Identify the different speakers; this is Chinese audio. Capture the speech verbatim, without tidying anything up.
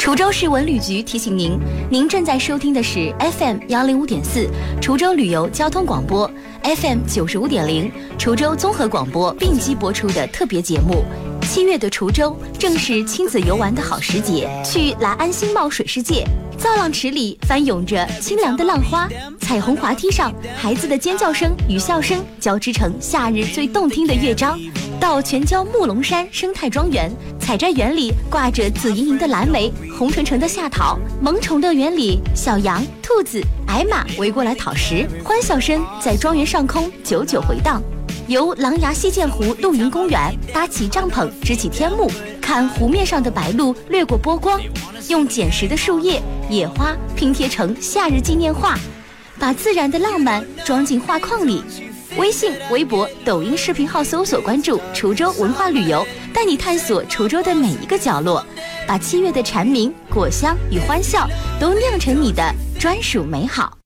Speaker 1: 滁州市文旅局提醒您，您正在收听的是 F M 幺零五点四滁州旅游交通广播 ，F M 九十五点零滁州综合广播并机播出的特别节目。七月的滁州正是亲子游玩的好时节，去来安新茂水世界，造浪池里翻涌着清凉的浪花，彩虹滑梯上孩子的尖叫声与笑声交织成夏日最动听的乐章。到全椒木龙山生态庄园，采摘园里挂着紫莹莹的蓝莓，红澄澄的夏桃，萌宠乐园里小羊、兔子、矮马围过来讨食，欢笑声在庄园上空久久回荡。由狼牙溪涧湖露营公园搭起帐篷支起天幕，看湖面上的白鹭掠过波光，用捡拾的树叶、野花拼贴成夏日纪念画，把自然的浪漫装进画框里。微信、微博、抖音视频号搜索关注滁州文化旅游，带你探索滁州的每一个角落，把七月的蝉鸣、果香与欢笑都酿成你的专属美好。